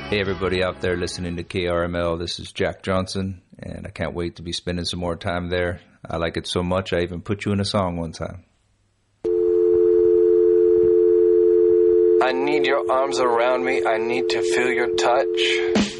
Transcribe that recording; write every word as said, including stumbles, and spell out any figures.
Hey, everybody out there listening to K R M L. This is Jack Johnson, and I can't wait to be spending some more time there. I like it so much, I even put you in a song one time. I need your arms around me. I need to feel your touch.